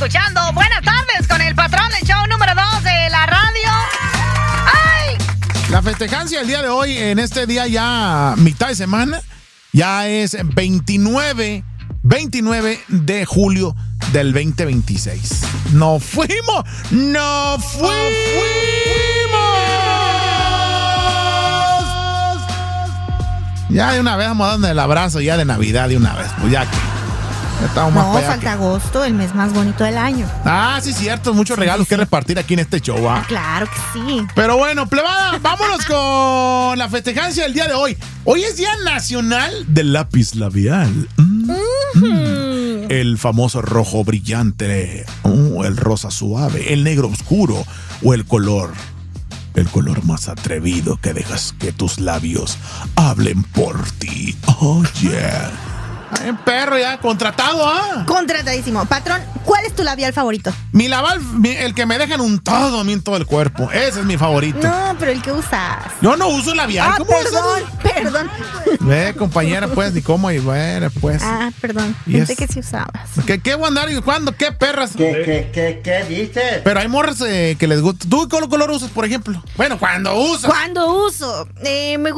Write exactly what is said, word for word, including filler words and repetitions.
escuchando Buenas Tardes con el patrón del show número dos de la radio. ¡Ay! La festejancia el día de hoy, en este día ya mitad de semana, ya es veintinueve, veintinueve de julio del veinte veintiséis. ¡No fuimos! ¡No fuimos! Ya de una vez vamos dando el abrazo ya de Navidad de una vez, pues ya que ya estamos más No, para allá falta que... agosto, el mes más bonito del año. Ah, sí, cierto, muchos regalos sí, que sí. repartir aquí en este show, ¿ah? Claro que sí. Pero bueno, plebada, vámonos con la festejancia del día de hoy. Hoy es Día Nacional del Lápiz Labial. Mm, mm. El famoso rojo brillante, uh, el rosa suave, el negro oscuro o el color, el color más atrevido que dejas que tus labios hablen por ti. Oh, yeah. Ay, perro ya, contratado, ¿ah? Contratadísimo. Patrón, ¿cuál es tu labial favorito? Mi labial, mi- el que me dejan untado a mí en todo el cuerpo. Ese es mi favorito. No, pero el que usas. Yo no uso labial. Ah, ¿Cómo vas a- perdón, perdón. Ve, compañera, pues, ni cómo, y bueno, pues. Ah, perdón. Y Pensé es- que sí usabas. ¿Qué, qué voy a andar y cuándo? ¿Qué perras? ¿Qué, qué, qué, qué dices? Pero hay morras eh, que les gusta. ¿Tú qué color usas, por ejemplo? Bueno, cuando usas. ¿Cuándo uso? Eh, me